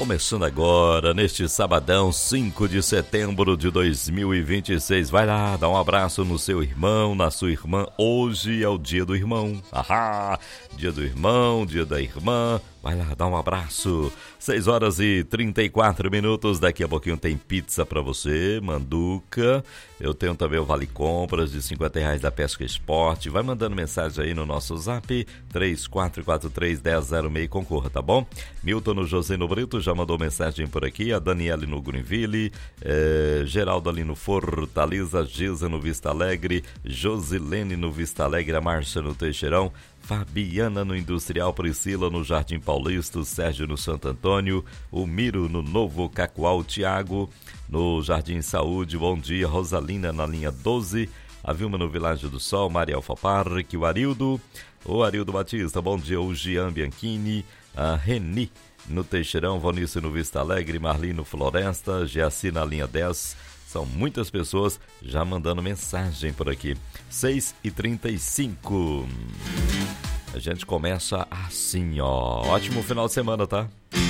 Começando agora, neste sabadão, 5 de setembro de 2026. Vai lá, dá um abraço no seu irmão, na sua irmã. Hoje é o dia do irmão. Ahá! Dia do irmão, dia da irmã. Vai lá, dá um abraço. 6 horas e 34 minutos. Daqui a pouquinho tem pizza pra você, manduca. Eu tenho também o Vale Compras de R$50 da Pesca Esporte. Vai mandando mensagem aí no nosso zap 3443-1006 e concorra, tá bom? Milton no José no Brito já mandou mensagem por aqui. A Daniela no Greenville, Geraldo ali no Fortaleza, Gilza no Vista Alegre, Josilene no Vista Alegre, a Márcia no Teixeirão, Fabiana no Industrial, Priscila no Jardim Paulista, o Sérgio no Santo Antônio, o Miro no Novo Cacoal, o Tiago no Jardim Saúde, bom dia, Rosalina na linha 12, a Vilma no Világio do Sol, Maria Alfaparque, o Arildo Batista, bom dia, o Gian Bianchini, a Reni no Teixeirão, Vonício no Vista Alegre, Marli no Floresta, Geaci na linha 10, são muitas pessoas já mandando mensagem por aqui. 6h35. A gente começa assim, ó. Ótimo final de semana, tá?